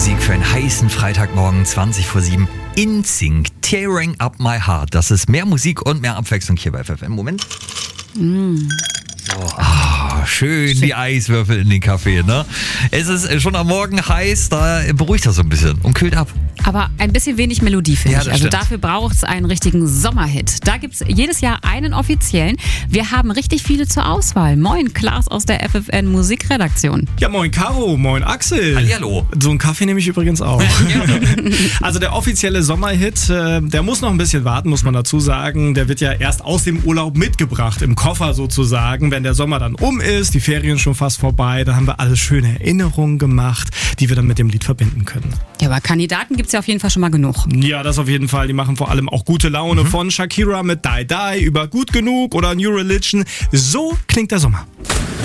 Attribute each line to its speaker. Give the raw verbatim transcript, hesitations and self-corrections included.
Speaker 1: Musik für einen heißen Freitagmorgen, zwanzig vor sieben. InSync, Tearing Up My Heart. Das ist mehr Musik und mehr Abwechslung hier bei F F M. Moment. Mm. So, ah, schön die Eiswürfel in den Kaffee, ne? Es ist schon am Morgen heiß, da beruhigt das so ein bisschen und kühlt ab.
Speaker 2: Aber ein bisschen wenig Melodie, finde
Speaker 1: Ja,
Speaker 2: ich.
Speaker 1: das
Speaker 2: Also
Speaker 1: stimmt.
Speaker 2: dafür braucht es einen richtigen Sommerhit. Da gibt es jedes Jahr einen offiziellen. Wir haben richtig viele zur Auswahl. Moin, Klaas aus der F F N Musikredaktion.
Speaker 3: Ja, moin Caro, moin Axel.
Speaker 1: Hallihallo.
Speaker 3: So einen Kaffee nehme ich übrigens auch. Also der offizielle Sommerhit, äh, der muss noch ein bisschen warten, muss man dazu sagen. Der wird ja erst aus dem Urlaub mitgebracht, im Koffer sozusagen. Wenn der Sommer dann um ist, die Ferien schon fast vorbei, dann haben wir alles schöne Erinnerungen gemacht, die wir dann mit dem Lied verbinden können.
Speaker 2: Ja, aber Kandidaten gibt es ja auf jeden Fall schon mal genug.
Speaker 3: Ja, das auf jeden Fall. Die machen vor allem auch gute Laune. Mhm. Von Shakira mit Die Die über Gut Genug oder New Religion. So klingt der Sommer.